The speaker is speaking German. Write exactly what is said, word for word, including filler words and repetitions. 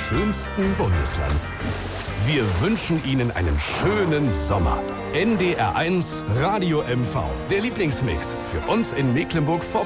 schönsten Bundesland. Wir wünschen Ihnen einen schönen Sommer. N D R eins Radio M V, der Lieblingsmix für uns in Mecklenburg-Vorpommern.